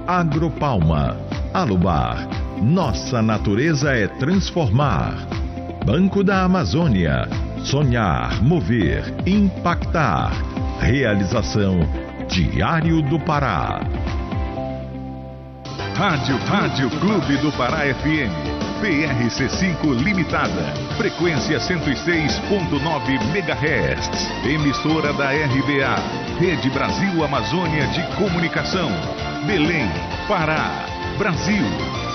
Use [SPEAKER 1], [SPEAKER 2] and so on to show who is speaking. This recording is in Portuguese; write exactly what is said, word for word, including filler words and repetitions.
[SPEAKER 1] Agropalma. Alubar. Nossa natureza é transformar. Banco da Amazônia. Sonhar, mover, impactar. Realização Diário do Pará.
[SPEAKER 2] Rádio, Rádio Clube do Pará F M. P R C cinco Limitada. Frequência cento e seis ponto nove megahertz. Emissora da R B A. Rede Brasil Amazônia de Comunicação. Belém, Pará, Brasil.